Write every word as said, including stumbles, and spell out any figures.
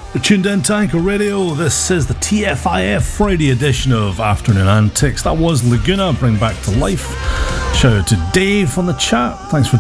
Tuned in to Anchor Radio. This is the T F I F Friday edition of Afternoon Antics. That was Laguna, Bring Back to Life. Shout out to Dave on the chat. Thanks for